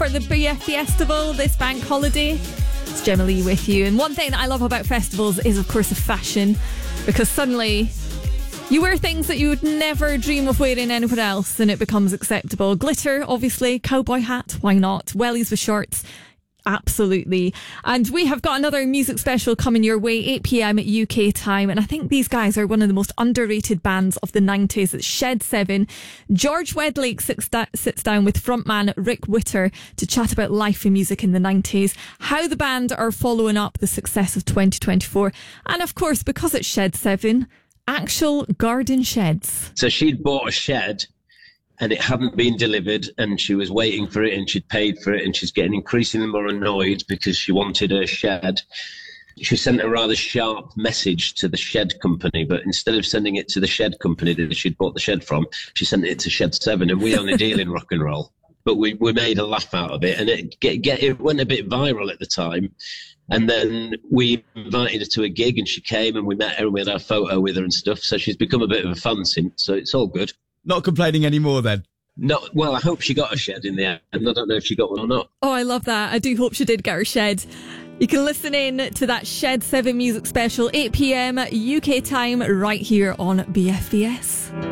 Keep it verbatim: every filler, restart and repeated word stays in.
for the B F Festival this bank holiday. It's Gemma Lee with you. And one thing that I love about festivals is, of course, the fashion, because suddenly you wear things that you would never dream of wearing anywhere else and it becomes acceptable. Glitter, obviously. Cowboy hat, why not? Wellies with shorts, absolutely. And we have got another music special coming your way, eight p.m. U K time. And I think these guys are one of the most underrated bands of the nineties. It's Shed seven. George Wedlake sits, da- sits down with frontman Rick Witter to chat about life and music in the nineties, how the band are following up the success of twenty twenty-four, and of course, because it's Shed seven, actual garden sheds. So she'd bought a shed and it hadn't been delivered and she was waiting for it and she'd paid for it and she's getting increasingly more annoyed because she wanted her shed. She sent a rather sharp message to the shed company, but instead of sending it to the shed company that she'd bought the shed from, she sent it to Shed seven, and we only deal in rock and roll. But we, we made a laugh out of it, and it, get, get, it went a bit viral at the time. And then we invited her to a gig and she came and we met her and we had our photo with her and stuff. So she's become a bit of a fan since, so it's all good. Not complaining anymore then? No, well, I hope she got a shed in the end. I don't know if she got one or not. Oh, I love that. I do hope she did get her shed. You can listen in to that Shed seven music special, eight p.m. U K time, right here on B F B S.